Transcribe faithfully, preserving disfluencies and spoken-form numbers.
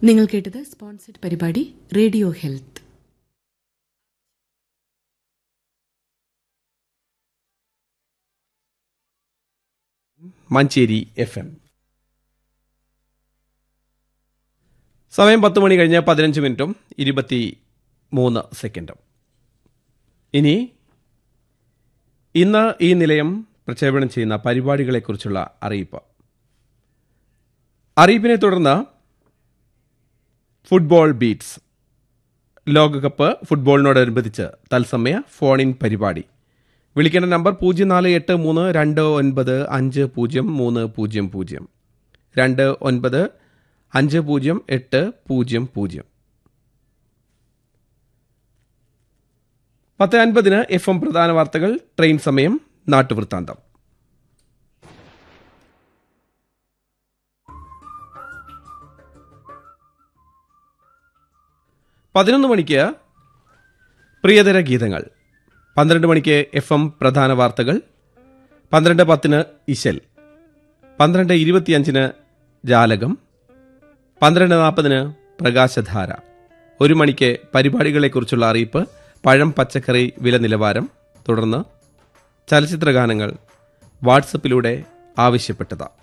നിങ്ങൾ കേട്ടത് സ്പോൺസർഡ് പരിപാടി radio health. Manjeri F M. സമയം പത്ത് മണി കഴിഞ്ഞ് പതിനഞ്ച് മിനിറ്റും ഇരുപത്തി മൂന്ന് സെക്കൻഡും. ഇനി ഇന്ന് ഈ നിലയം പ്രക്ഷേപണം ചെയ്യുന്ന പരിപാടികളെക്കുറിച്ചുള്ള അറിയിപ്പ്. അറിയിപ്പിനെ തുടർന്ന് ഫുട്ബോൾ ബീറ്റ്സ്, ലോകകപ്പ് ഫുട്ബോളിനോടനുബന്ധിച്ച് തത്സമയ ഫോൺ ഇൻ പരിപാടി. വിളിക്കേണ്ട നമ്പർ പൂജ്യം നാല് എട്ട് മൂന്ന് രണ്ട് ഒൻപത് അഞ്ച് പൂജ്യം മൂന്ന് പൂജ്യം പൂജ്യം രണ്ട് ഒൻപത് അഞ്ച് പൂജ്യം എട്ട് പൂജ്യം പൂജ്യം. പത്ത് അൻപതിന് എഫ് എം പ്രധാന വാർത്തകൾ, ട്രെയിൻ സമയം, നാട്ടുവൃത്താന്തം. പതിനൊന്ന് മണിക്ക് പ്രിയതര ഗീതങ്ങൾ. പന്ത്രണ്ട് മണിക്ക് എഫ് എം പ്രധാന വാർത്തകൾ. പന്ത്രണ്ട് പത്തിന് ഇശൽ. പന്ത്രണ്ട് ഇരുപത്തിയഞ്ചിന് ജാലകം. പന്ത്രണ്ട് നാൽപ്പതിന് പ്രകാശധാര. ഒരു മണിക്ക് പരിപാടികളെക്കുറിച്ചുള്ള അറിയിപ്പ്, പഴം പച്ചക്കറി വില നിലവാരം. തുടർന്ന് ചലച്ചിത്രഗാനങ്ങൾ വാട്സപ്പിലൂടെ ആവശ്യപ്പെട്ടതാണ്.